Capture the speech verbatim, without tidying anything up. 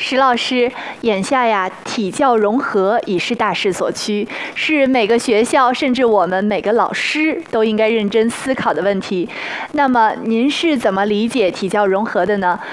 石老师，眼下呀，体教融合已是大势所趋，是每个学校甚至我们每个老师都应该认真思考的问题。那么您是怎么理解体教融合的呢？